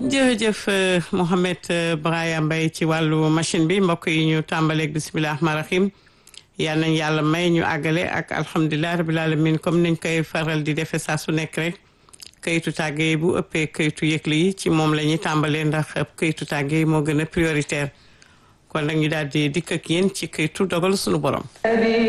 jërëjëf Mohamed Brahima Mbaye ci wàllu machine bi mbokk yi ñu tàmbaleeg bisimilah rahmaani rahim yal nañ yàlla may ñu àggale ak alhamdulilah rabil alamin comme niñ koy faral di defee saa su nekk rek kayitu tàgge bu ëppee kayitu yëgle yi ci moom la ñuy tàmbalee ndax kayitu tàgge yi moo gën a prioritaire kon nag ñu daal di dikk ak yéen ci kayitu dogal suñu borom.